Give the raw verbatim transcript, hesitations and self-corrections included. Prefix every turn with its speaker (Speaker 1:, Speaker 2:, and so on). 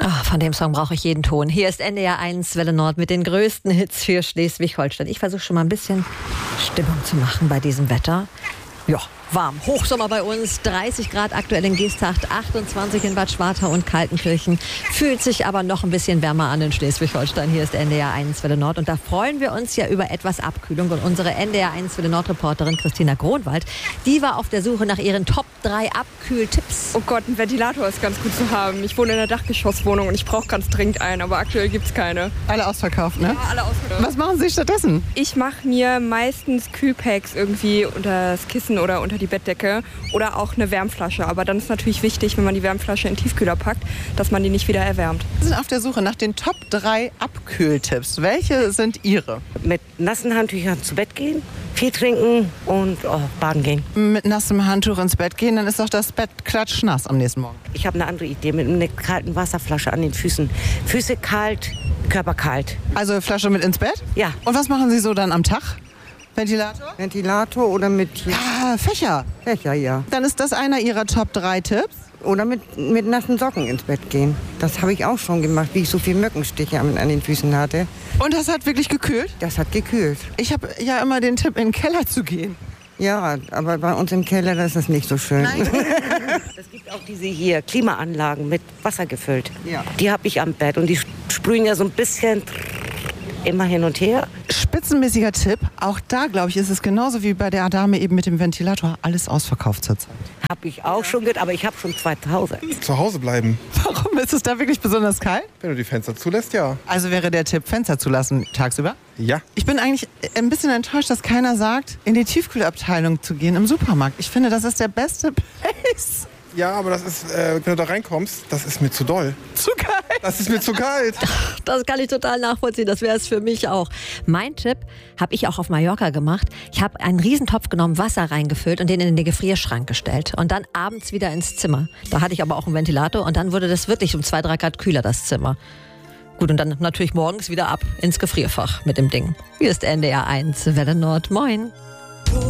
Speaker 1: Ach, von dem Song brauche ich jeden Ton. Hier ist N D R eins Welle Nord mit den größten Hits für Schleswig-Holstein. Ich versuche schon mal ein bisschen Stimmung zu machen bei diesem Wetter. Ja, warm. Hochsommer bei uns, dreißig Grad aktuell in Geesthacht, achtundzwanzig in Bad Schwartau und Kaltenkirchen. Fühlt sich aber noch ein bisschen wärmer an in Schleswig-Holstein. Hier ist N D R eins Welle Nord und da freuen wir uns ja über etwas Abkühlung. Und unsere N D R eins Welle Nord-Reporterin Christina Gronwald, die war auf der Suche nach ihren Top drei Abkühltipps.
Speaker 2: Oh Gott, ein Ventilator ist ganz gut zu haben. Ich wohne in einer Dachgeschosswohnung und ich brauche ganz dringend einen, aber aktuell gibt es keine.
Speaker 3: Alle ausverkauft, ne?
Speaker 2: Ja, alle ausverkauft.
Speaker 3: Was machen Sie stattdessen?
Speaker 2: Ich mache mir meistens Kühlpacks irgendwie unter das Kissen oder unter die Bettdecke oder auch eine Wärmflasche. Aber dann ist natürlich wichtig, wenn man die Wärmflasche in den Tiefkühler packt, dass man die nicht wieder erwärmt.
Speaker 3: Wir sind auf der Suche nach den Top drei Abkühltipps. Welche sind Ihre?
Speaker 4: Mit nassen Handtüchern zu Bett gehen, viel trinken und oh, baden gehen.
Speaker 3: Mit nassem Handtuch ins Bett gehen, dann ist doch das Bett klatschnass am nächsten Morgen.
Speaker 4: Ich habe eine andere Idee mit einer kalten Wasserflasche an den Füßen. Füße kalt, Körper kalt.
Speaker 3: Also Flasche mit ins Bett?
Speaker 4: Ja.
Speaker 3: Und was machen Sie so dann am Tag? Ventilator?
Speaker 5: Ventilator oder mit
Speaker 3: Ja, Fächer.
Speaker 5: Fächer, ja.
Speaker 3: Dann ist das einer Ihrer Top drei Tipps.
Speaker 5: Oder mit, mit nassen Socken ins Bett gehen. Das habe ich auch schon gemacht, wie ich so viele Mückenstiche an, an den Füßen hatte.
Speaker 3: Und das hat wirklich gekühlt?
Speaker 5: Das hat gekühlt.
Speaker 3: Ich habe ja immer den Tipp, in den Keller zu gehen.
Speaker 5: Ja, aber bei uns im Keller, das ist nicht so schön.
Speaker 3: Nein.
Speaker 4: Es gibt auch diese hier Klimaanlagen mit Wasser gefüllt.
Speaker 5: Ja.
Speaker 4: Die habe ich am Bett und die sprühen ja so ein bisschen immer hin und her.
Speaker 3: Spitzenmäßiger Tipp. Auch da, glaube ich, ist es genauso wie bei der Dame eben mit dem Ventilator. Alles ausverkauft zurzeit.
Speaker 4: Habe ich auch schon gehört, aber ich habe schon zwei zu Hause.
Speaker 6: Zu Hause bleiben.
Speaker 3: Warum ist es da wirklich besonders kalt?
Speaker 6: Wenn du die Fenster zulässt, ja.
Speaker 3: Also wäre der Tipp, Fenster zu lassen tagsüber?
Speaker 6: Ja.
Speaker 3: Ich bin eigentlich ein bisschen enttäuscht, dass keiner sagt, in die Tiefkühlabteilung zu gehen im Supermarkt. Ich finde, das ist der beste Place.
Speaker 6: Ja, aber das ist, äh, wenn du da reinkommst, das ist mir zu doll.
Speaker 3: Zu kalt.
Speaker 6: Das ist mir zu kalt.
Speaker 1: Das kann ich total nachvollziehen, das wäre es für mich auch. Mein Tipp habe ich auch auf Mallorca gemacht. Ich habe einen Riesentopf genommen, Wasser reingefüllt und den in den Gefrierschrank gestellt. Und dann abends wieder ins Zimmer. Da hatte ich aber auch einen Ventilator und dann wurde das wirklich um zwei, drei Grad kühler, das Zimmer. Gut, und dann natürlich morgens wieder ab ins Gefrierfach mit dem Ding. Hier ist N D R eins Welle Nord. Moin.